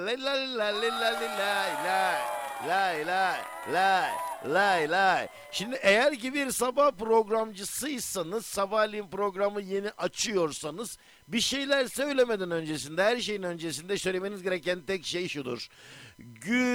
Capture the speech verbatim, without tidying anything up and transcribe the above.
Lay lay lay lay lay lay lay lay lay lay lay lay. Şimdi eğer ki bir sabah programcısıysanız, sabahleyin programı yeni açıyorsanız, bir şeyler söylemeden öncesinde, her şeyin öncesinde söylemeniz gereken tek şey şudur. Gü